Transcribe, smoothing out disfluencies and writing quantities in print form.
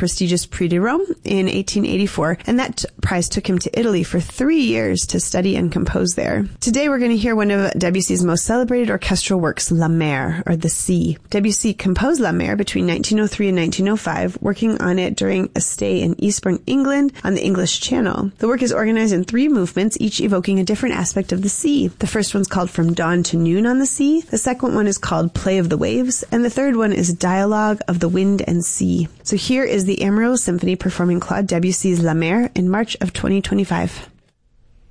prestigious Prix de Rome in 1884, and that prize took him to Italy for 3 years to study and compose there. Today we're going to hear one of Debussy's most celebrated orchestral works, La Mer, or The Sea. Debussy composed La Mer between 1903 and 1905, working on it during a stay in Eastbourne, England, on the English Channel. The work is organized in 3 movements, each evoking a different aspect of the sea. The first one's called From Dawn to Noon on the Sea, the second one is called Play of the Waves, and the third one is Dialogue of the Wind and Sea. So here is the Amarillo Symphony performing Claude Debussy's La Mer in March of 2025.